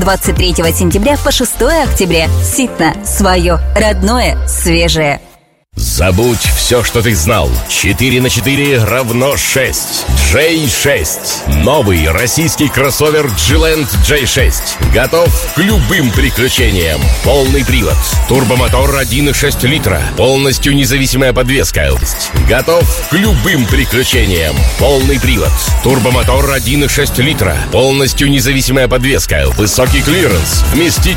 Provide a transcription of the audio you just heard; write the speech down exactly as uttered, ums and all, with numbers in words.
двадцать третьего сентября по шестое октября. Ситно, свое, родное, свежее. Забудь все, что ты знал. четыре на четыре равно шесть. джей шесть. Новый российский кроссовер G-Land джей шесть. Готов к любым приключениям. Полный привод. Турбомотор один и шесть литра. Полностью независимая подвеска. Готов к любым приключениям. Полный привод. Турбомотор один и шесть литра. Полностью независимая подвеска. Высокий клиренс. Вместительность